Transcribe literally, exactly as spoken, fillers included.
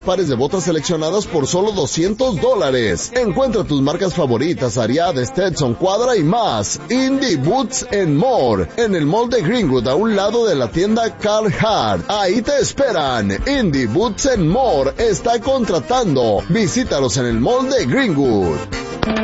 Pares de botas seleccionadas por solo doscientos dólares. Encuentra tus marcas favoritas, Ariat, Stetson, Cuadra y más. Indie Boots and More. En el mall de Greenwood, a un lado de la tienda Carhartt. Ahí te esperan. Indie Boots and More está contratando. Visítalos en el mall de Greenwood.